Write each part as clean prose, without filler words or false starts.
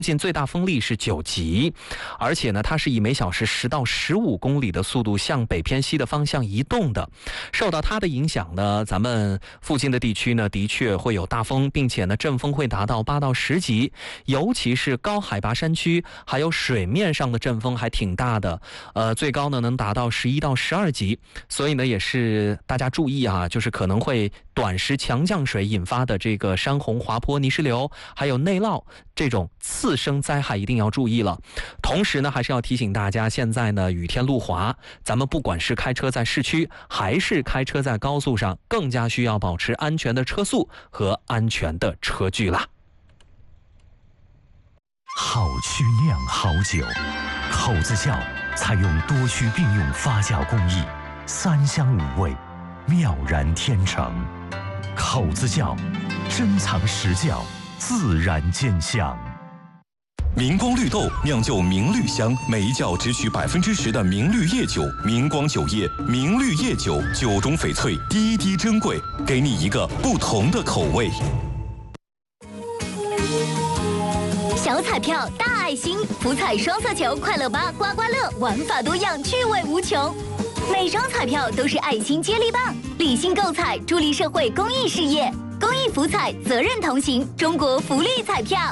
近最大风力是9级，而且呢，它是以每小时10到15公里的速度向北偏西的方向移动的。受到它的影响呢，咱们附近的地区呢，的确会有大风，并且呢，阵风会达到8到10级，尤其是高海拔山区，还有水面上的阵风还挺大的，最高呢能达到11到12级。所以呢，也是大家注意啊，就是可能会短时强降水引发的这个山洪、滑坡、泥石流，还有内涝这种次生灾害一定要注意了。同时呢，还是要提醒大家，现在呢雨天路滑，咱们不管是开车在市区，还是开车在高速上，更加需要保持安全的车速和安全的车距啦。 好曲酿好酒，口子窖采用多须并用发酵工艺，3香5味，妙然天成。口子窖，珍藏实窖，自然兼香。 明光绿豆酿就明绿香，每一窖只取10%的明绿叶酒。明光酒业明绿叶酒，酒中翡翠，滴滴珍贵，给你一个不同的口味。 小彩票大爱心，福彩双色球快乐8刮刮乐，玩法多样，趣味无穷。每张彩票都是爱心接力棒，理性购彩，助力社会公益事业。公益福彩，责任同行，中国福利彩票。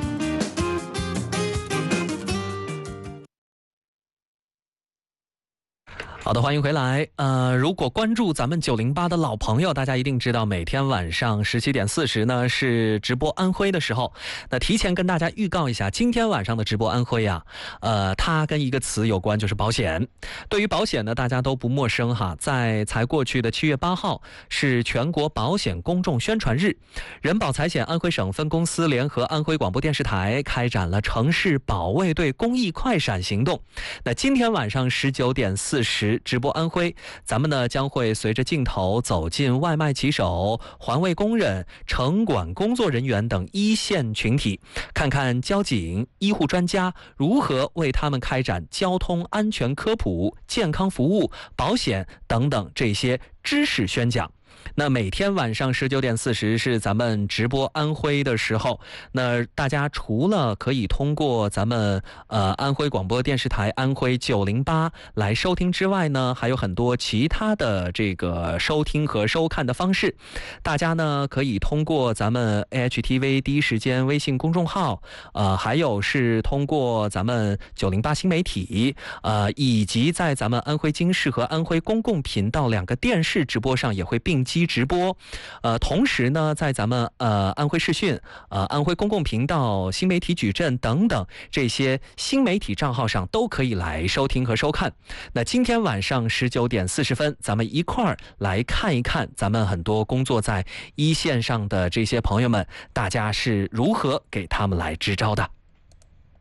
好的，欢迎回来。如果关注咱们908的老朋友，大家一定知道，每天晚上17点40呢是直播安徽的时候。那提前跟大家预告一下，今天晚上的直播安徽啊，它跟一个词有关，就是保险。对于保险呢，大家都不陌生哈。在才过去的7月8号是全国保险公众宣传日，人保财险安徽省分公司联合安徽广播电视台开展了城市保卫队公益快闪行动。那今天晚上19点40。直播安徽，咱们呢将会随着镜头走进外卖骑手、环卫工人、城管工作人员等一线群体，看看交警、医护专家如何为他们开展交通安全科普、健康服务、保险等等这些知识宣讲。那每天晚上19点40是咱们直播安徽的时候，那大家除了可以通过咱们安徽广播电视台安徽908来收听之外呢，还有很多其他的这个收听和收看的方式。大家呢可以通过咱们 AHTV 第一时间微信公众号，还有是通过咱们908新媒体，以及在咱们安徽经视和安徽公共频道2个电视直播上也会并机直播。同时呢，在咱们安徽视讯、安徽公共频道、新媒体矩阵等等这些新媒体账号上都可以来收听和收看。那今天晚上19点40分，咱们一块儿来看一看咱们很多工作在一线上的这些朋友们，大家是如何给他们来支招的。